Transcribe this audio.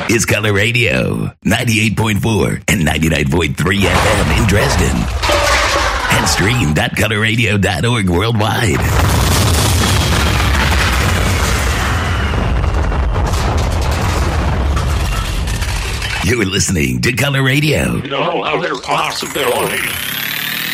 is Color Radio, 98.4 and 99.3 FM in Dresden. And stream.colorradio.org worldwide. You're listening to Color Radio. No other possibility.